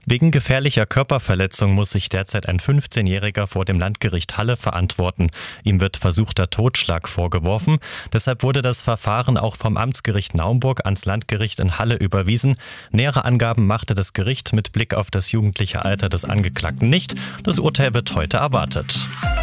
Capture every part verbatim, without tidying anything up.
Wegen gefährlicher Körperverletzung muss sich derzeit ein fünfzehnjähriger vor dem Landgericht Halle verantworten. Ihm wird versuchter Totschlag vorgeworfen. Deshalb wurde das Verfahren auch vom Amtsgericht Naumburg ans Landgericht in Halle überwiesen. Nähere Angaben machte das Gericht mit Blick auf das jugendliche Alter des Angeklagten nicht. Das Urteil wird heute erwartet.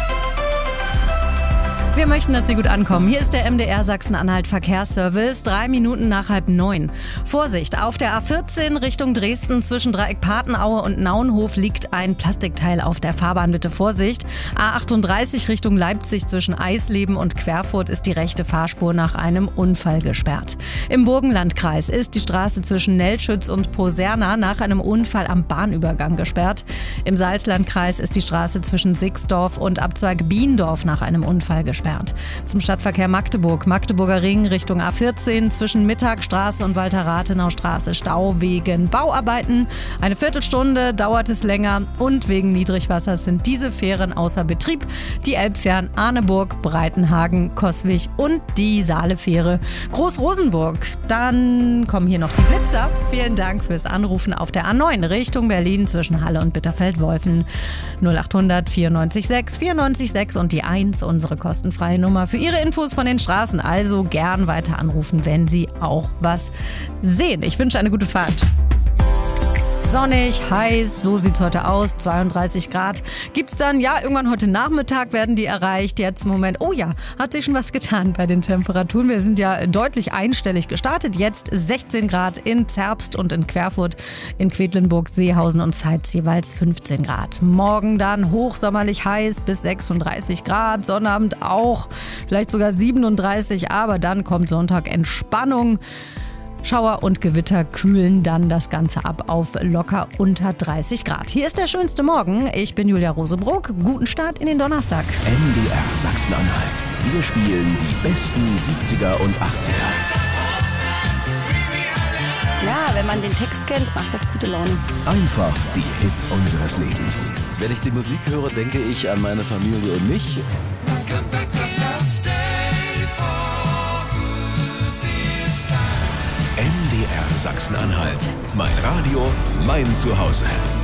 Wir möchten, dass Sie gut ankommen. Hier ist der M D R Sachsen-Anhalt Verkehrsservice, drei Minuten nach halb neun. Vorsicht, auf der A vierzehn Richtung Dresden zwischen Dreieck Patenaue und Naunhof liegt ein Plastikteil auf der Fahrbahn. Bitte Vorsicht. A achtunddreißig Richtung Leipzig zwischen Eisleben und Querfurt ist die rechte Fahrspur nach einem Unfall gesperrt. Im Burgenlandkreis ist die Straße zwischen Nellschütz und Poserna nach einem Unfall am Bahnübergang gesperrt. Im Salzlandkreis ist die Straße zwischen Sixdorf und Abzweig Biendorf nach einem Unfall gesperrt. Zum Stadtverkehr Magdeburg. Magdeburger Ring Richtung A vierzehn zwischen Mittagstraße und Walter-Rathenau-Straße Stau wegen Bauarbeiten. Eine Viertelstunde dauert es länger und wegen Niedrigwassers sind diese Fähren außer Betrieb. Die Elbfähren Arneburg, Breitenhagen, Coswig und die Saalefähre Groß-Rosenburg. Dann kommen hier noch die Blitzer. Vielen Dank fürs Anrufen auf der A neun Richtung Berlin zwischen Halle und Bitterfeld-Wolfen. null achthundert vierundneunzig sechs vierundneunzig sechs und die eins, unsere kostenfreie Nummer für Ihre Infos von den Straßen. Also gern weiter anrufen, wenn Sie auch was sehen. Ich wünsche eine gute Fahrt. Sonnig, heiß, so sieht's heute aus, zweiunddreißig Grad. Gibt's dann, ja, irgendwann heute Nachmittag werden die erreicht. Jetzt im Moment, oh ja, hat sich schon was getan bei den Temperaturen. Wir sind ja deutlich einstellig gestartet. Jetzt sechzehn Grad in Zerbst und in Querfurt, in Quedlinburg, Seehausen und Zeitz jeweils fünfzehn Grad. Morgen dann hochsommerlich heiß bis sechsunddreißig Grad, Sonnabend auch, vielleicht sogar siebenunddreißig, aber dann kommt Sonntag Entspannung. Schauer und Gewitter kühlen dann das Ganze ab auf locker unter dreißig Grad. Hier ist der schönste Morgen. Ich bin Julia Rosebrock. Guten Start in den Donnerstag. M D R Sachsen-Anhalt. Wir spielen die besten siebziger und achtziger. Ja, wenn man den Text kennt, macht das gute Laune. Einfach die Hits unseres Lebens. Wenn ich die Musik höre, denke ich an meine Familie und mich. M D R Sachsen-Anhalt. Mein Radio, mein Zuhause.